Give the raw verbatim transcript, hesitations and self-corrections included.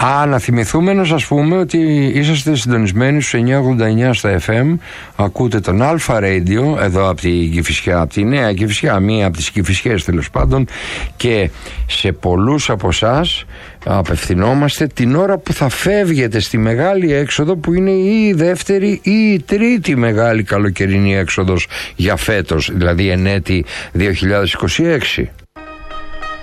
Α, να θυμηθούμε να σας πούμε ότι είσαστε συντονισμένοι στους εννιά ογδόντα εννιά στα εφ εμ. Ακούτε τον Αλφα Radio εδώ από την Κηφισιά, από τη Νέα Κηφισιά, μία από τις Κηφισιές τέλος πάντων, και σε πολλούς από εσάς απευθυνόμαστε την ώρα που θα φεύγετε στη μεγάλη έξοδο, που είναι ή η δεύτερη ή η τρίτη μεγάλη καλοκαιρινή έξοδος για φέτος, δηλαδή εν έτη δύο χιλιάδες είκοσι έξι.